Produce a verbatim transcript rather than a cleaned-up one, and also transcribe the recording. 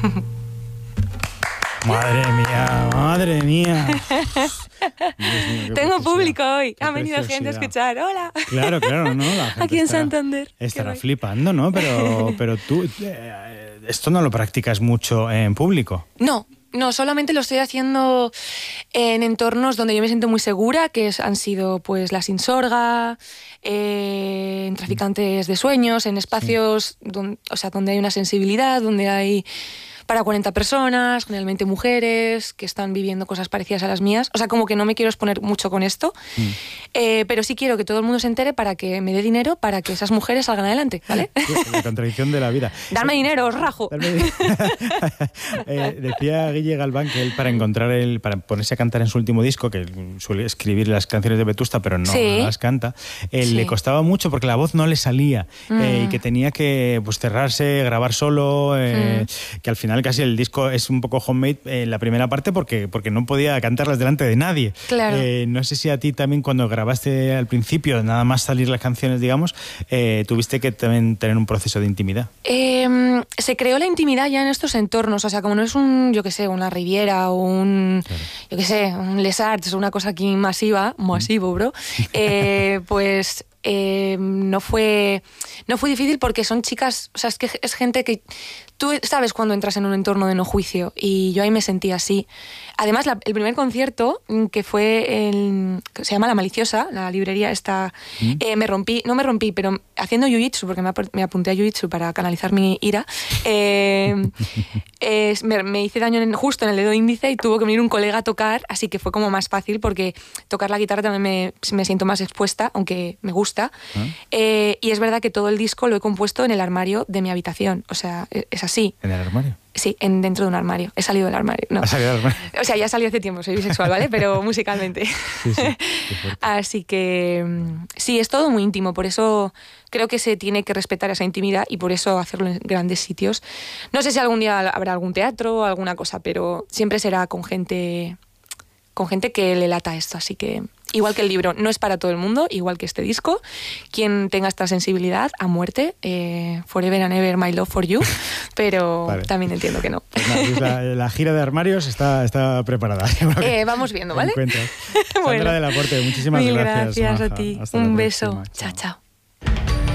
Madre mía, madre mía. Mío, tengo público hoy. Ha venido gente a escuchar. Hola. Claro, claro, ¿no? La gente aquí en estará, Santander. Estará flipando, ¿no? Pero, pero tú, eh, esto no lo practicas mucho en público. No. No, solamente lo estoy haciendo en entornos donde yo me siento muy segura, que es, han sido pues la Sinsorga, eh, en Traficantes de Sueños, en espacios sí. donde, o sea, donde hay una sensibilidad, donde hay para cuarenta personas, generalmente mujeres, que están viviendo cosas parecidas a las mías. O sea, como que no me quiero exponer mucho con esto, mm. eh, pero sí quiero que todo el mundo se entere para que me dé dinero para que esas mujeres salgan adelante, ¿vale? La contradicción de la vida. Darme dinero, os rajo. eh, decía Guille Galván que él para encontrar el, para ponerse a cantar en su último disco, que suele escribir las canciones de Vetusta, pero no, sí. no las canta, eh, sí. le costaba mucho porque la voz no le salía mm. eh, y que tenía que pues cerrarse, grabar solo, eh, mm. que al final casi el disco es un poco homemade en la primera parte porque, porque no podía cantarlas delante de nadie. Claro. Eh, no sé si a ti también cuando grabaste al principio, nada más salir las canciones, digamos, eh, tuviste que también tener un proceso de intimidad. Eh, se creó la intimidad ya en estos entornos, o sea, como no es un, yo qué sé, una Riviera o un, claro. yo qué sé, un Les Arts o una cosa aquí masiva, masivo, bro, eh, pues... Eh, no fue no fue difícil porque son chicas, o sea, es que es gente que tú sabes cuando entras en un entorno de no juicio y yo ahí me sentí así. Además, la, el primer concierto que fue el, que se llama La Maliciosa, la librería esta, ¿Mm? eh, me rompí, no me rompí, pero haciendo jiu-jitsu, porque me, me apunté a jiu-jitsu para canalizar mi ira, eh, eh, me, me hice daño en, justo en el dedo índice y tuvo que venir un colega a tocar, así que fue como más fácil porque tocar la guitarra también me, me siento más expuesta, aunque me gusta. ¿Ah? Eh, y es verdad que todo el disco lo he compuesto en el armario de mi habitación, o sea, es así. ¿En el armario? Sí, en, dentro de un armario. He salido del armario. No. ¿Has salido del armario? O sea, ya salí hace tiempo, soy bisexual, ¿vale? Pero musicalmente. Sí, sí, así que sí, es todo muy íntimo, por eso creo que se tiene que respetar esa intimidad y por eso hacerlo en grandes sitios. No sé si algún día habrá algún teatro o alguna cosa, pero siempre será con gente, con gente que le lata esto, así que... Igual que el libro, no es para todo el mundo, igual que este disco. Quien tenga esta sensibilidad, a muerte, eh, forever and ever my love for you, pero vale. también entiendo que no. Pues la, la gira de armarios está, está preparada. Eh, vamos viendo, ¿vale? Bueno. Sandra del Aporte, muchísimas Mil gracias. gracias Maja. a ti. Hasta Un la beso. próxima. Chao, chao.